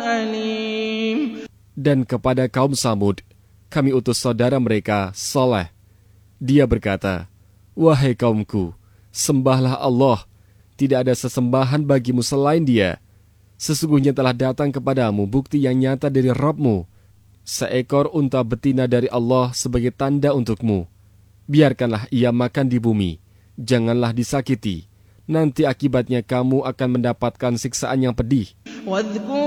أليم. Dan kepada kaum Samud, kami utus saudara mereka, Saleh. Dia berkata, "Wahai kaumku, sembahlah Allah. Tidak ada sesembahan bagimu selain Dia. Sesungguhnya telah datang kepadamu bukti yang nyata dari Rabb-mu. Seekor unta betina dari Allah sebagai tanda untukmu. Biarkanlah ia makan di bumi. Janganlah disakiti. Nanti akibatnya kamu akan mendapatkan siksaan yang pedih." واذكر